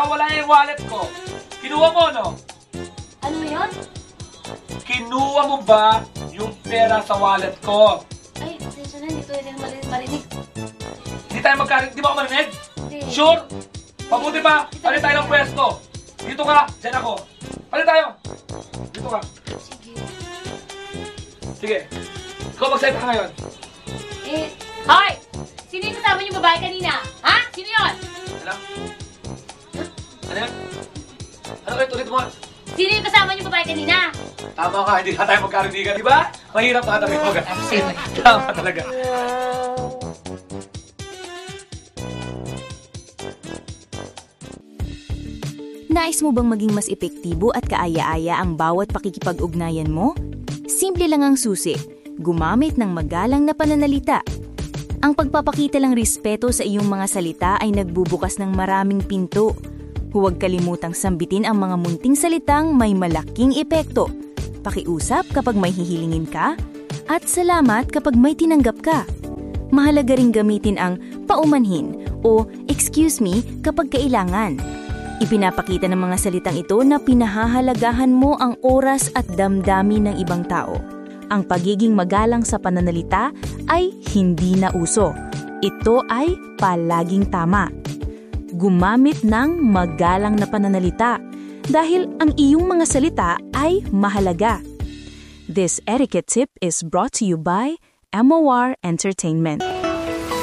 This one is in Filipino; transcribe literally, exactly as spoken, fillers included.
nawawala yung wallet ko. Kinuha mo, no? Ano yun? Kinuha mo ba yung pera sa wallet ko? Ay, pasensya na, hindi ko rin marinig. marinig. Hindi tayo magkarin, di ba ako marinig? Hindi. Sure? Pabuti pa, palit tayo ng pwesto. Dito ka, dyan ako. Palit tayo. Dito ka. Sige. Sige. Ikaw mag-set ka ngayon. Eh, hoy! Sino yung kasama yung babae kanina? Ha? Sino yun? Ano? Ano yan? Ano ulit, ulit mo? Sino yung kasama yung babae kanina? Tama ka, hindi ka tayo magkarinigan, di ba? Mahirap ka tabi mo. Tama talaga. Nais mo bang maging mas epektibo at kaaya-aya ang bawat pakikipag-ugnayan mo? Simple lang ang susi, gumamit ng magalang na pananalita. Ang pagpapakita ng respeto sa iyong mga salita ay nagbubukas ng maraming pinto. Huwag kalimutang sambitin ang mga munting salitang may malaking epekto. Pakiusap kapag may hihilingin ka, at salamat kapag may tinanggap ka. Mahalaga ring gamitin ang paumanhin o excuse me kapag kailangan. Ipinapakita ng mga salitang ito na pinahahalagahan mo ang oras at damdamin ng ibang tao. Ang pagiging magalang sa pananalita ay hindi na uso. Ito ay palaging tama. Gumamit ng magalang na pananalita dahil ang iyong mga salita ay mahalaga. This etiquette tip is brought to you by M O R Entertainment.